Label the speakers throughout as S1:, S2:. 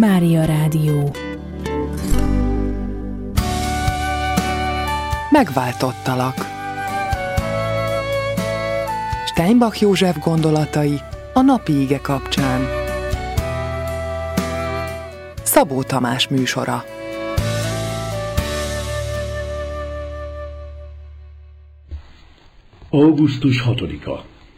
S1: Mária Rádió.
S2: Megváltottalak. Steinbach József gondolatai a napi ige kapcsán. Szabó Tamás műsora.
S3: Augusztus 6-a.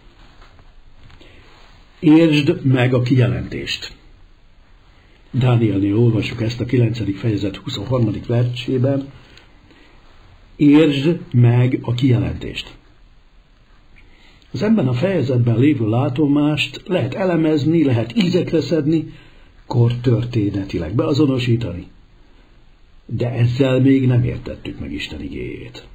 S3: Értsd meg a kijelentést. Dánielnél olvassuk ezt a 9. fejezet 23. versében. Értsd meg a kijelentést. Az ebben a fejezetben lévő látomást lehet elemezni, lehet ízekre szedni, kortörténetileg beazonosítani. De ezzel még nem értettük meg Isten igéjét.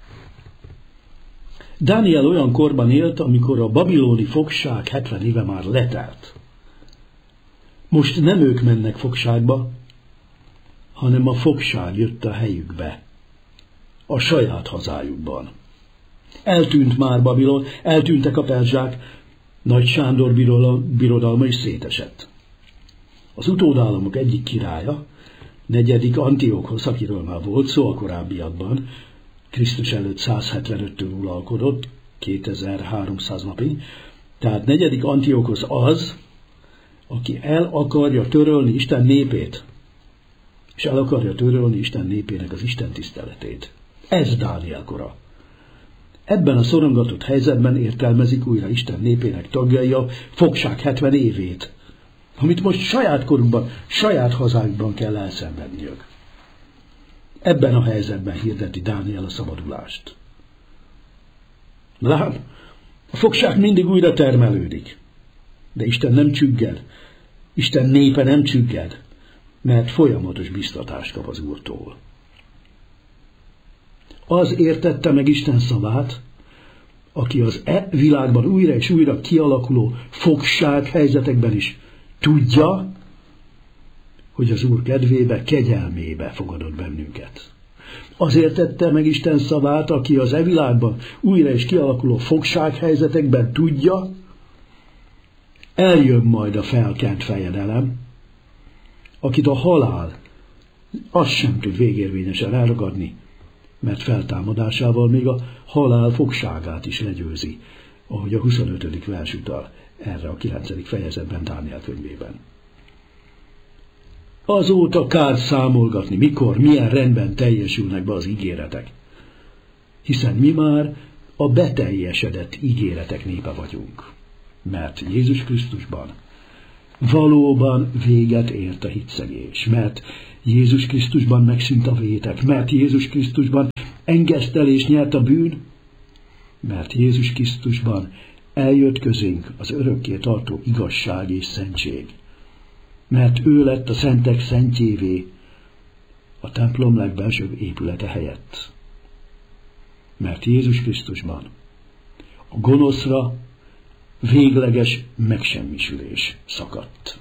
S3: Dániel olyan korban élt, amikor a babiloni fogság 70 éve már letelt. Most nem ők mennek fogságba, hanem a fogság jött a helyükbe, a saját hazájukban. Eltűnt már Babilon, eltűntek a perzsák, Nagy Sándor birodalma is szétesett. Az utódállamok egyik királya, 4. Antiokosz, akiről már volt szó a korábbiakban, Krisztus előtt 175-től uralkodott, 2300 napig, tehát 4. Antiokosz az, aki el akarja törölni Isten népét, és el akarja törölni Isten népének az Isten tiszteletét. Ez Dániel kora. Ebben a szorongatott helyzetben értelmezik újra Isten népének tagjai a fogság 70 évét, amit most saját korukban, saját hazájukban kell elszenvedniük. Ebben a helyzetben hirdeti Dániel a szabadulást. Lám, a fogság mindig újra termelődik, de Isten nem csügged, Isten népe nem csügged, mert folyamatos biztatást kap az Úrtól. Az értette meg Isten szavát, aki az világban újra és újra kialakuló fogság helyzetekben is tudja, hogy az Úr kedvébe, kegyelmébe fogadott bennünket. Azért tette meg Isten szavát, aki az világban újra és kialakuló fogság helyzetekben tudja, eljön majd a felkent fejedelem, akit a halál azt sem tud végérvényesen elragadni, mert feltámadásával még a halál fogságát is legyőzi, ahogy a 25. vers utal erre a 9. fejezetben Dániel könyvében. Azóta kár számolgatni, mikor, milyen rendben teljesülnek be az ígéretek, hiszen mi már a beteljesedett ígéretek népe vagyunk, mert Jézus Krisztusban valóban véget ért a hitszegés, mert Jézus Krisztusban megszűnt a vétek, mert Jézus Krisztusban engesztelés nyert a bűn, mert Jézus Krisztusban eljött közénk az örökké tartó igazság és szentség, mert ő lett a szentek szentjévé a templom legbelsőbb épülete helyett, mert Jézus Krisztusban a gonoszra végleges megsemmisülés szakadt.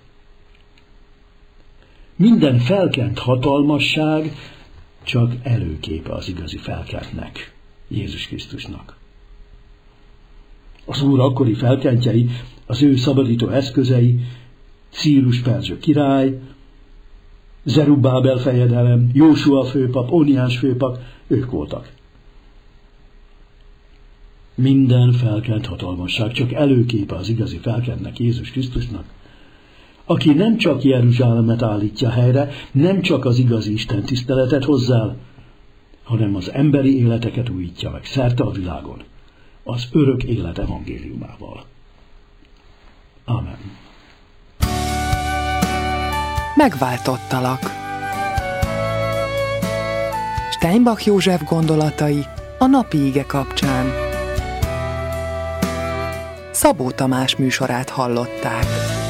S3: Minden felkent hatalmasság csak előképe az igazi felkentnek, Jézus Krisztusnak. Az Úr akkori felkentjei, az ő szabadító eszközei, Círus perzsa király, Zerubbábel fejedelem, Jósua főpap, Óniás főpap, ők voltak. Minden felkent hatalmasság csak előképe az igazi felkentnek, Jézus Krisztusnak, aki nem csak Jeruzsálemet állítja helyre, nem csak az igazi Isten tiszteletet hozzá, hanem az emberi életeket újítja meg szerte a világon, az örök élet evangéliumával. Amen.
S2: Megváltottalak. Steinbach József gondolatai a napi ige kapcsán. Szabó Tamás műsorát hallották.